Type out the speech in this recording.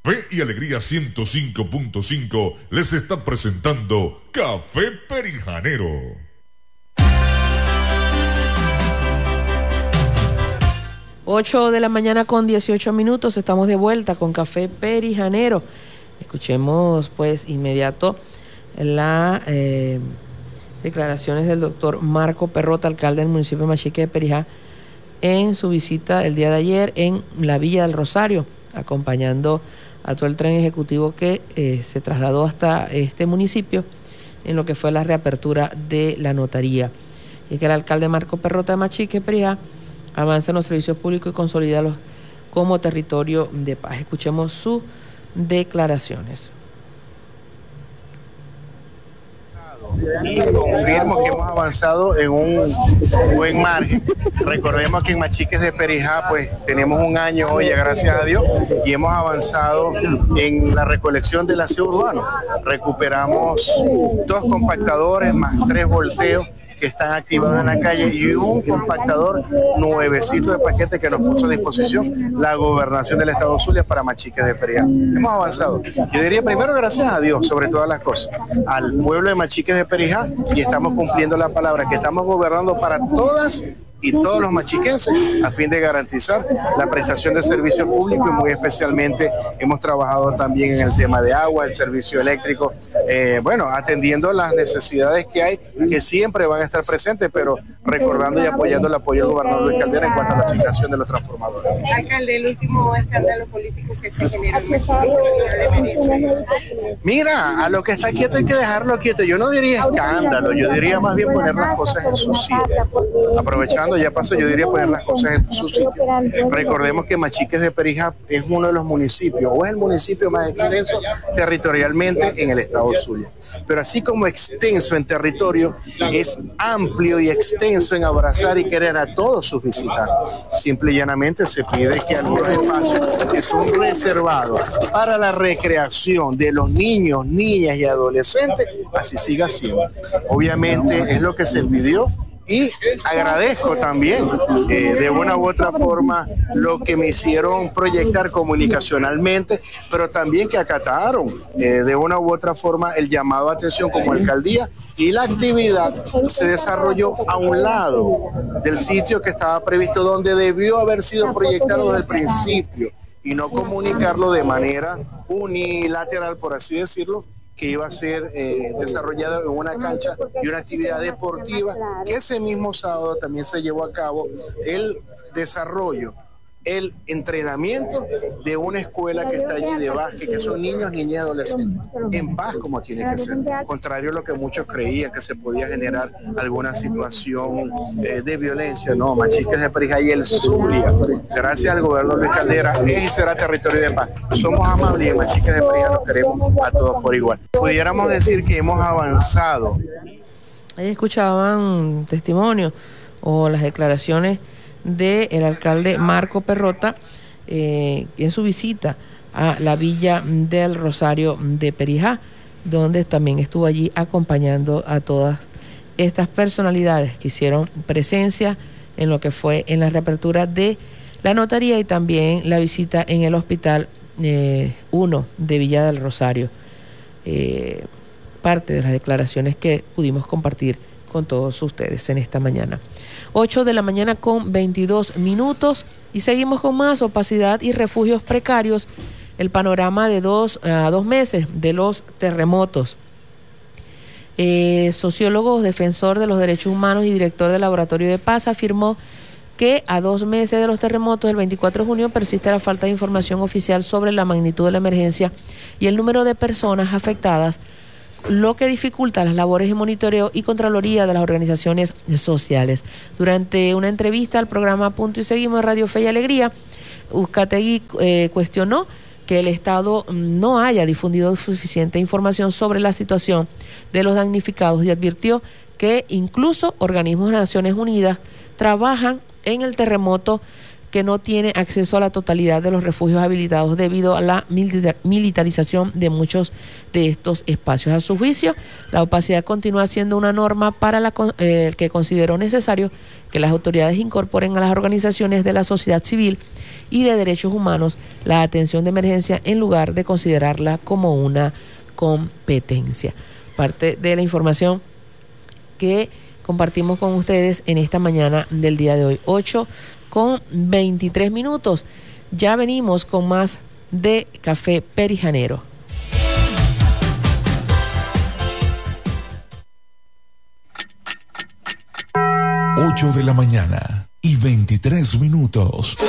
Fe y Alegría 105.5 les está presentando Café Perijanero. Ocho de la mañana con 18 minutos, estamos de vuelta con Café Perijanero. Escuchemos pues inmediato las declaraciones del doctor Marco Perrota, alcalde del municipio de Machique de Perijá, en su visita el día de ayer en la Villa del Rosario, acompañando a todo el tren ejecutivo que se trasladó hasta este municipio en lo que fue la reapertura de la notaría. Y que el alcalde Marco Perrota de Machique, Perijá, avanza en los servicios públicos y consolidarlos como territorio de paz. Escuchemos sus declaraciones. Y confirmo que hemos avanzado en un buen margen. Recordemos que en Machiques de Perijá pues tenemos un año hoy, gracias a Dios, y hemos avanzado en la recolección del aseo urbano. Recuperamos 2 compactadores más 3 volteos que están activados en la calle y un compactador nuevecito de paquete que nos puso a disposición la gobernación del estado Zulia para Machiques de Perijá. Hemos avanzado. Yo diría primero gracias a Dios sobre todas las cosas, al pueblo de Machiques de Perijá, y estamos cumpliendo la palabra que estamos gobernando para todas y todos los machiquenses a fin de garantizar la prestación de servicios públicos, y muy especialmente hemos trabajado también en el tema de agua, el servicio eléctrico, atendiendo las necesidades que hay, que siempre van a estar presentes, pero recordando y apoyando el apoyo del gobernador Luis Caldera en cuanto a la asignación de los transformadores. Alcalde, el último escándalo político que se generó en Machique. Mira, a lo que está quieto hay que dejarlo quieto. Yo no diría escándalo, yo diría más bien poner las cosas en su sitio. Aprovechando, ya pasó, yo diría poner las cosas en su sitio. Recordemos que Machiques de Perijá es uno de los municipios, o es el municipio más extenso territorialmente en el estado Zulia. Pero así como extenso en territorio, es amplio y extenso en abrazar y querer a todos sus visitantes. Simple y llanamente se pide que algunos espacios que son reservados para la recreación de los niños, niñas y adolescentes, así siga siendo. Obviamente es lo que se pidió. Y agradezco también de una u otra forma lo que me hicieron proyectar comunicacionalmente, pero también que acataron de una u otra forma el llamado a atención como alcaldía, y la actividad se desarrolló a un lado del sitio que estaba previsto, donde debió haber sido proyectado desde el principio, y no comunicarlo de manera unilateral, por así decirlo, que iba a ser desarrollado en una cancha y una actividad deportiva, que ese mismo sábado también se llevó a cabo el desarrollo, el entrenamiento de una escuela que está allí de básquet, que son niños, niñas y adolescentes, en paz como tiene que ser, contrario a lo que muchos creían que se podía generar alguna situación de violencia. No, Machiques de Perijá y el Zulia, gracias al gobierno de Luis Caldera, es y será territorio de paz. Somos amables y en Machiques de Perijá nos queremos a todos por igual. Pudiéramos decir que hemos avanzado. Ahí escuchaban testimonios o las declaraciones del alcalde Marco Perrota en su visita a la Villa del Rosario de Perijá, donde también estuvo allí acompañando a todas estas personalidades que hicieron presencia en lo que fue en la reapertura de la notaría y también la visita en el hospital 1 de Villa del Rosario. Parte de las declaraciones que pudimos compartir con todos ustedes en esta mañana. 8 de la mañana con 22 minutos y seguimos con más. Opacidad y refugios precarios, el panorama de 2 meses de los terremotos. Sociólogo, defensor de los derechos humanos y director del Laboratorio de Paz afirmó que a 2 meses de los terremotos del 24 de junio persiste la falta de información oficial sobre la magnitud de la emergencia y el número de personas afectadas, lo que dificulta las labores de monitoreo y contraloría de las organizaciones sociales. Durante una entrevista al programa Punto y Seguimos de Radio Fe y Alegría, Uzcategui cuestionó que el Estado no haya difundido suficiente información sobre la situación de los damnificados y advirtió que incluso organismos de Naciones Unidas trabajan en el terremoto que no tiene acceso a la totalidad de los refugios habilitados debido a la militarización de muchos de estos espacios. A su juicio, la opacidad continúa siendo una norma para el que consideró necesario que las autoridades incorporen a las organizaciones de la sociedad civil y de derechos humanos la atención de emergencia en lugar de considerarla como una competencia. Parte de la información que compartimos con ustedes en esta mañana del día de hoy, 8:23. Ya venimos con más de Café Perijanero. 8 de la mañana y 23 minutos.